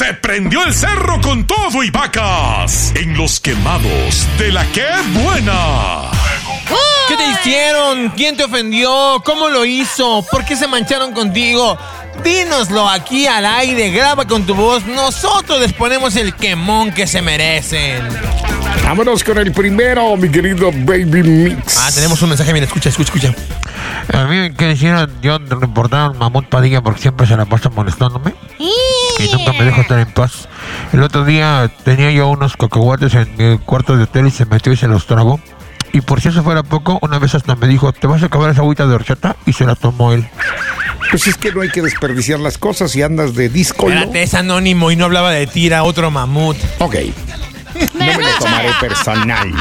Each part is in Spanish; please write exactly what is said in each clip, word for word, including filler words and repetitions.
Se prendió el cerro con todo y vacas en los quemados de la que buena. ¿Qué te hicieron? ¿Quién te ofendió? ¿Cómo lo hizo? ¿Por qué se mancharon contigo? Dínoslo aquí al aire, graba con tu voz. Nosotros les ponemos el quemón que se merecen. Vámonos con el primero, mi querido Baby Mix. Ah, tenemos un mensaje, mira, escucha, escucha, escucha. A mí que hicieron, yo reportaron Mamut Padilla porque siempre se la pasa molestándome y nunca me deja estar en paz. El otro día tenía yo unos cacahuates en mi cuarto de hotel y se metió y se los tragó. Y por si eso fuera poco, una vez hasta me dijo, ¿te vas a acabar esa agüita de horchata? Y se la tomó él. Pues es que no hay que desperdiciar las cosas si andas de disco. Espérate, es anónimo y no hablaba de ti, era otro mamut. Ok. No me lo tomaré personal.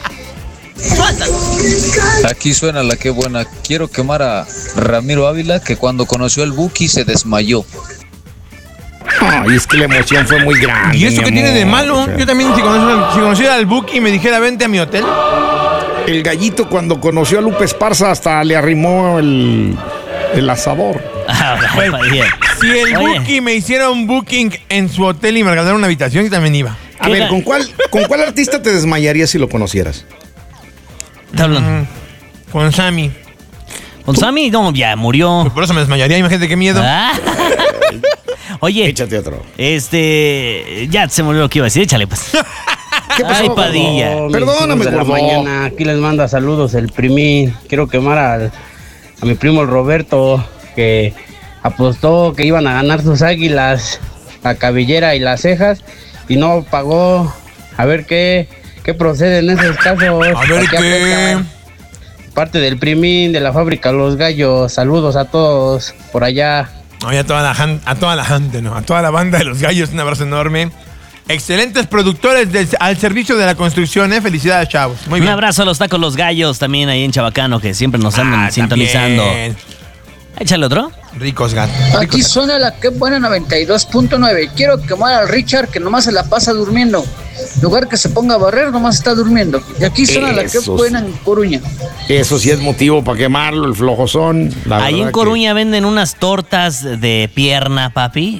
Aquí suena la que buena. Quiero quemar a Ramiro Ávila, que cuando conoció al Buki se desmayó. Ay, es que la emoción fue muy grande. ¿Y eso qué tiene de malo? O sea, yo también, si conociera, si conociera al Buki y me dijera, vente a mi hotel. El gallito cuando conoció a Lupe Esparza hasta le arrimó el, el asador. Si el Buki me hiciera un booking en su hotel y me regalara una habitación, yo también iba. A ver, ¿con cuál, ¿con cuál artista te desmayarías si lo conocieras? ¿Te hablan? Mm, con Sammy. ¿Con Sammy? No, ya murió. Pues por eso me desmayaría, imagínate qué miedo. Ah. Oye. Échate otro. Este. Ya se me olvidó lo que iba a decir, échale pues. ¿Qué pasó, Ay, Padilla. Gordo? Perdóname, de la gordo. mañana. Aquí les manda saludos el primín. Quiero quemar al, a mi primo el Roberto, que apostó que iban a ganar sus águilas, la cabellera y las cejas, y no pagó. A ver qué, qué procede en esos casos. A ver Aquí qué. aplica. Parte del primín de la fábrica Los Gallos. Saludos a todos por allá. Oye, a toda la jan- a toda la gente, ¿no? A toda la banda de Los Gallos, un abrazo enorme. Excelentes productores del- al servicio de la construcción, ¿eh? Felicidades, chavos. Muy Un bien. abrazo a los tacos Los Gallos también ahí en Chabacano, que siempre nos andan Ah, sintonizando. también. Échale otro. Ricos gatos. Aquí suena la que buena noventa y dos punto nueve. Quiero quemar al Richard, que nomás se la pasa durmiendo. En lugar que se ponga a barrer, nomás está durmiendo. Y aquí suena la que Esos. buena en Coruña. Eso sí es motivo para quemarlo, el flojozón. La Ahí verdad en Coruña venden unas tortas de pierna, papi.